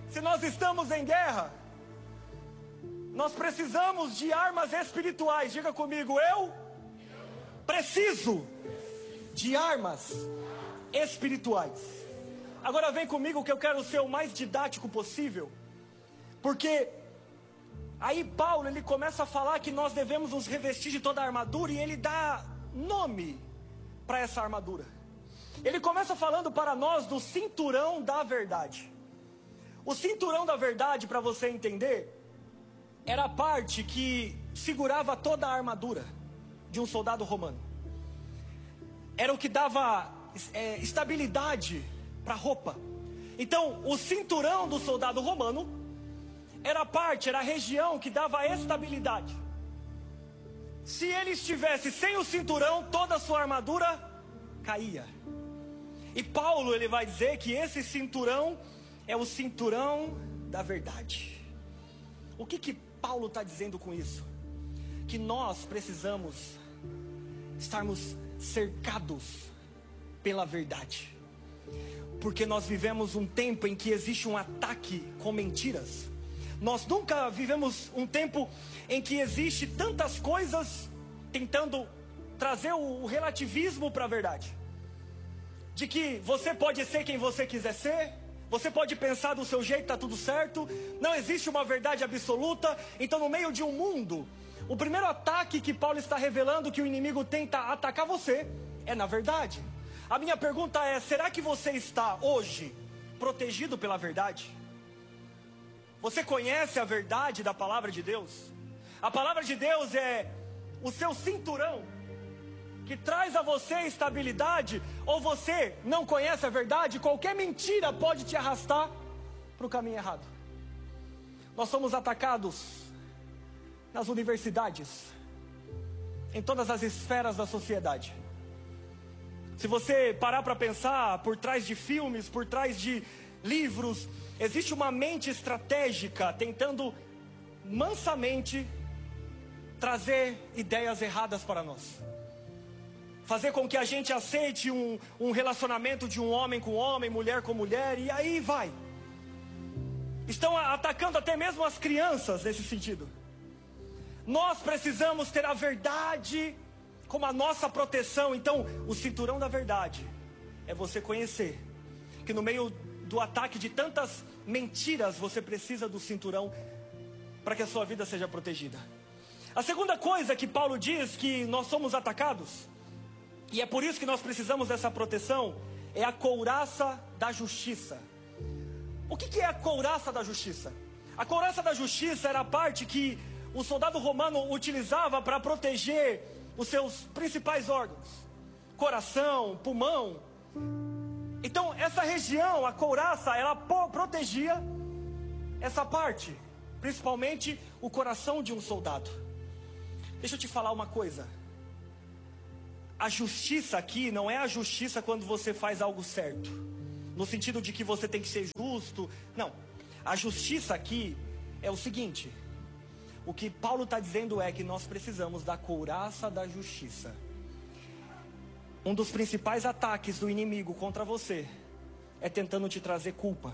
se nós estamos em guerra, nós precisamos de armas espirituais. Diga comigo, eu preciso de armas espirituais. Agora vem comigo que eu quero ser o mais didático possível, porque aí Paulo ele começa a falar que nós devemos nos revestir de toda a armadura, e ele dá nome para essa armadura. Ele começa falando para nós do cinturão da verdade. O cinturão da verdade, para você entender, era a parte que segurava toda a armadura de um soldado romano. Era o que dava estabilidade para a roupa. Então, o cinturão do soldado romano era a região que dava estabilidade. Se ele estivesse sem o cinturão, toda a sua armadura caía. E Paulo ele vai dizer que esse cinturão é o cinturão da verdade. O que Paulo está dizendo com isso? Que nós precisamos estarmos cercados pela verdade, porque nós vivemos um tempo em que existe um ataque com mentiras. Nós nunca vivemos um tempo em que existe tantas coisas tentando trazer o relativismo para a verdade, de que você pode ser quem você quiser ser, você pode pensar do seu jeito, está tudo certo, não existe uma verdade absoluta. Então, no meio de um mundo, o primeiro ataque que Paulo está revelando que o inimigo tenta atacar você é na verdade. A minha pergunta é: será que você está hoje protegido pela verdade? Você conhece a verdade da palavra de Deus? A palavra de Deus é o seu cinturão que traz a você estabilidade, ou você não conhece a verdade? Qualquer mentira pode te arrastar para o caminho errado. Nós somos atacados nas universidades, em todas as esferas da sociedade. Se você parar para pensar, por trás de filmes, por trás de livros, existe uma mente estratégica tentando mansamente trazer ideias erradas para nós, fazer com que a gente aceite um relacionamento de um homem com homem, mulher com mulher, e aí vai. Estão atacando até mesmo as crianças nesse sentido. Nós precisamos ter a verdade como a nossa proteção. Então, o cinturão da verdade é você conhecer que no meio do ataque de tantas mentiras, você precisa do cinturão para que a sua vida seja protegida. A segunda coisa que Paulo diz que nós somos atacados, e é por isso que nós precisamos dessa proteção, é a couraça da justiça. O que é a couraça da justiça? A couraça da justiça era a parte que o soldado romano utilizava para proteger os seus principais órgãos: coração, pulmão. Então essa região, a couraça, ela protegia essa parte, principalmente o coração de um soldado. Deixa eu te falar uma coisa. A justiça aqui não é a justiça quando você faz algo certo, no sentido de que você tem que ser justo. Não, a justiça aqui é o seguinte: o que Paulo está dizendo é que nós precisamos da couraça da justiça. Um dos principais ataques do inimigo contra você é tentando te trazer culpa,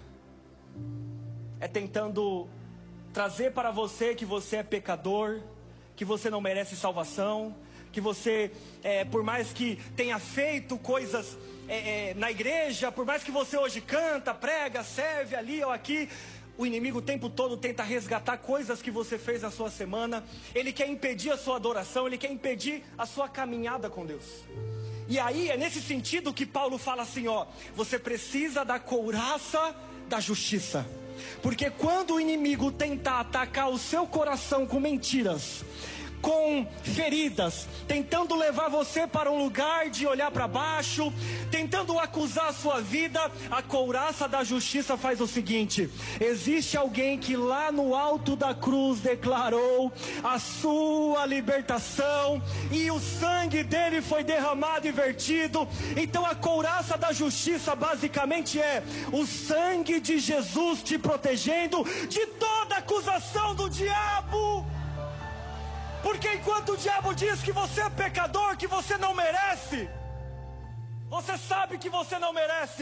é tentando trazer para você que você é pecador, que você não merece salvação, que você, por mais que tenha feito coisas na igreja, por mais que você hoje canta, prega, serve ali ou aqui, o inimigo o tempo todo tenta resgatar coisas que você fez na sua semana. Ele quer impedir a sua adoração, ele quer impedir a sua caminhada com Deus. E aí é nesse sentido que Paulo fala assim, ó: você precisa da couraça da justiça, porque quando o inimigo tentar atacar o seu coração com mentiras, com feridas, tentando levar você para um lugar de olhar para baixo, tentando acusar a sua vida, a couraça da justiça faz o seguinte: existe alguém que lá no alto da cruz declarou a sua libertação, e o sangue dele foi derramado e vertido. Então a couraça da justiça basicamente é o sangue de Jesus te protegendo de toda acusação do diabo. Porque enquanto o diabo diz que você é pecador, que você não merece, você sabe que você não merece,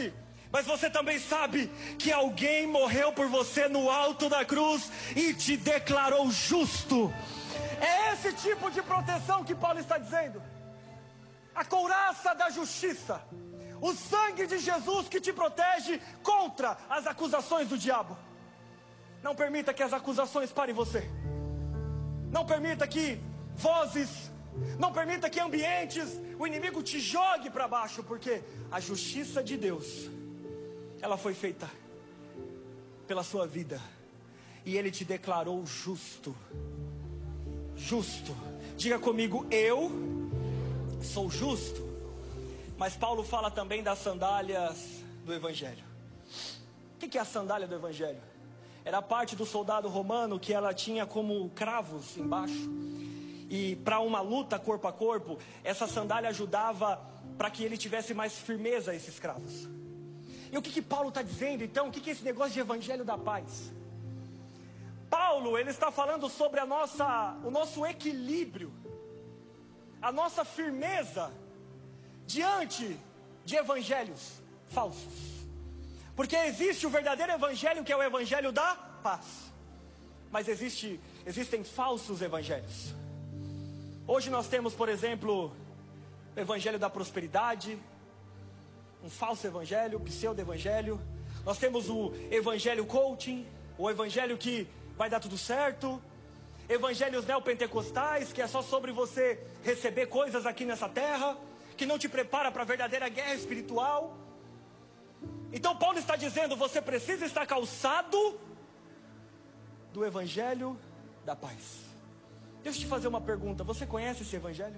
Mas você também sabe que alguém morreu por você no alto da cruz e te declarou justo. É esse tipo de proteção que Paulo está dizendo. A couraça da justiça, o sangue de Jesus que te protege contra as acusações do diabo. Não permita que as acusações parem você. Não permita que vozes, não permita que ambientes, o inimigo te jogue para baixo, porque a justiça de Deus, ela foi feita pela sua vida, e Ele te declarou justo. Justo. Diga comigo, eu sou justo. Mas Paulo fala também das sandálias do Evangelho. O que é a sandália do Evangelho? Era a parte do soldado romano que ela tinha como cravos embaixo. E para uma luta corpo a corpo, essa sandália ajudava para que ele tivesse mais firmeza a esses cravos. E o que Paulo está dizendo então? O que é esse negócio de Evangelho da paz? Paulo, ele está falando sobre o nosso equilíbrio, a nossa firmeza diante de evangelhos falsos. Porque existe o verdadeiro evangelho, que é o evangelho da paz. Mas existem falsos evangelhos. Hoje nós temos, por exemplo, o evangelho da prosperidade, um falso evangelho, pseudo-evangelho. Nós temos o evangelho coaching, o evangelho que vai dar tudo certo. Evangelhos neopentecostais, que é só sobre você receber coisas aqui nessa terra, que não te prepara para a verdadeira guerra espiritual. Então Paulo está dizendo, você precisa estar calçado do evangelho da paz. Deixa eu te fazer uma pergunta, você conhece esse evangelho?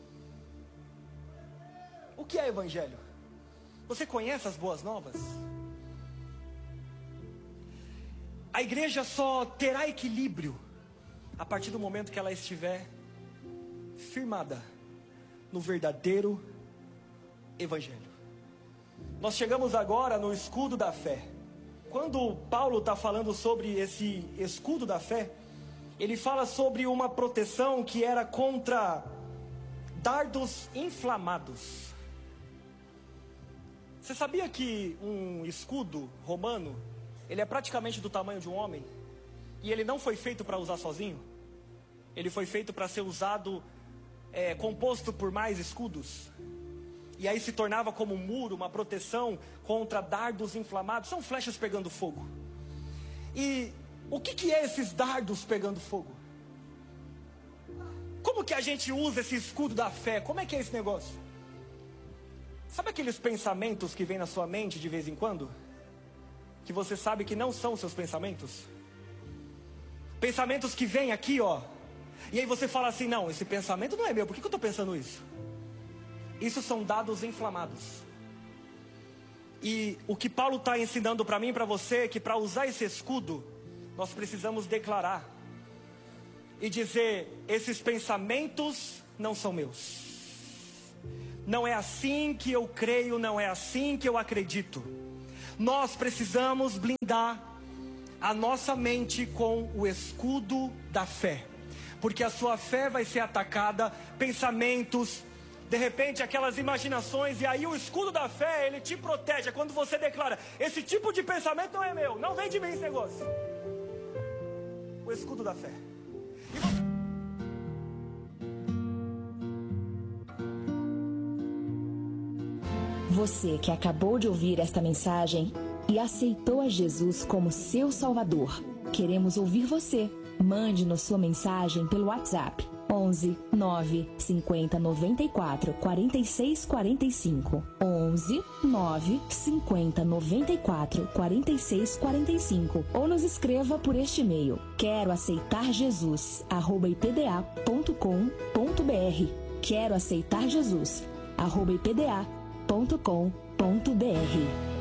O que é evangelho? Você conhece as boas novas? A igreja só terá equilíbrio a partir do momento que ela estiver firmada no verdadeiro evangelho. Nós chegamos agora no escudo da fé. Quando Paulo está falando sobre esse escudo da fé, ele fala sobre uma proteção que era contra dardos inflamados. Você sabia que um escudo romano, ele é praticamente do tamanho de um homem? E ele não foi feito para usar sozinho? Ele foi feito para ser usado, composto por mais escudos. E aí se tornava como um muro, uma proteção contra dardos inflamados. São flechas pegando fogo. E o que é esses dardos pegando fogo? Como que a gente usa esse escudo da fé? Como é que é esse negócio? Sabe aqueles pensamentos que vêm na sua mente de vez em quando? Que você sabe que não são seus pensamentos? Pensamentos que vêm aqui, ó. E aí você fala assim, não, esse pensamento não é meu, por que eu estou pensando isso? Isso são dados inflamados. E o que Paulo está ensinando para mim e para você é que para usar esse escudo, nós precisamos declarar e dizer, esses pensamentos não são meus. Não é assim que eu creio, não é assim que eu acredito. Nós precisamos blindar a nossa mente com o escudo da fé. Porque a sua fé vai ser atacada, pensamentos, de repente aquelas imaginações, e aí o escudo da fé, ele te protege. É quando você declara, esse tipo de pensamento não é meu, não vem de mim esse negócio. O escudo da fé. E você que acabou de ouvir esta mensagem e aceitou a Jesus como seu Salvador, queremos ouvir você. Mande-nos sua mensagem pelo WhatsApp 11 9 50 94 46 45 11 9 50 94 46 45 ou nos escreva por este e-mail queroaceitarjesus@ipda.com.br queroaceitarjesus@ipda.com.br